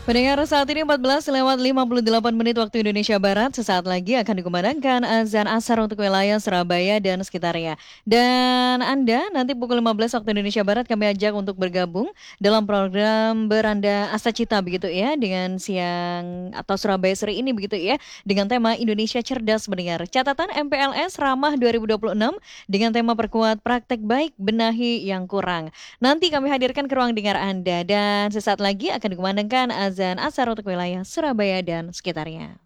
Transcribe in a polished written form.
Pendengar saat ini 14 lewat 58 menit waktu Indonesia Barat. Sesaat lagi akan dikumandangkan azan asar untuk wilayah Surabaya dan sekitarnya. Dan Anda nanti pukul 15 waktu Indonesia Barat kami ajak untuk bergabung dalam program Beranda Asa Cita begitu ya. Dengan siang atau Surabaya Seri ini begitu ya. Dengan tema Indonesia Cerdas mendengar. Catatan MPLS Ramah 2026 dengan tema perkuat praktek baik benahi yang kurang. Nanti kami hadirkan ke ruang dengar Anda dan sesaat lagi akan dikumandangkan azan asar untuk wilayah Surabaya dan sekitarnya.